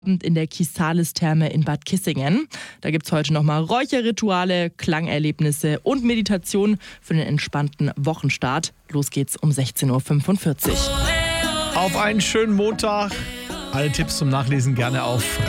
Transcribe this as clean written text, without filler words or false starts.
in der Kisalis-Therme in Bad Kissingen. Da gibt es heute nochmal Räucherrituale, Klangerlebnisse und Meditation für den entspannten Wochenstart. Los geht's um 16.45 Uhr. Auf einen schönen Montag. Alle Tipps zum Nachlesen gerne auf